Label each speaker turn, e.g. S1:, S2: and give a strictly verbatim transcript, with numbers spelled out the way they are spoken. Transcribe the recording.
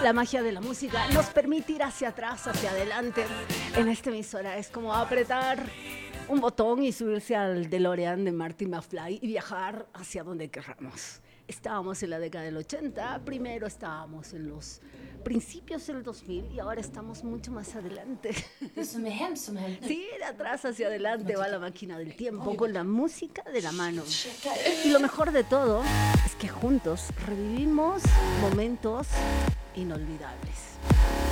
S1: La magia de la música nos permite ir hacia atrás, hacia adelante. En esta emisora es como apretar un botón y subirse al DeLorean de Marty McFly y viajar hacia donde queramos. Estábamos en la década del ochenta, primero estábamos en los principios del dos mil y ahora estamos mucho más adelante. Sí, de atrás hacia adelante va la máquina del tiempo con la música de la mano. Y lo mejor de todo es que juntos revivimos momentos inolvidables.